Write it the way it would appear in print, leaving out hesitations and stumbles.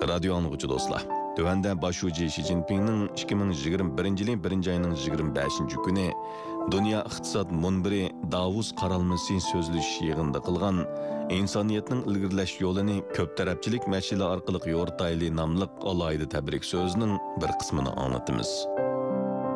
Radio anlıqçı dostlar. Tövəndə başucu Xi Jinpingning 2021 yilning 1 ayının 25 kuni Dünya iqtisod munbiri Davos qaralmasi so'zlash yig'inida qilgan insoniyatning ilgirlash yo'lini ko'p tarafchilik mashina orqali yo'rtayli nomli alohida tabrik so'zining bir qismini anglatamiz.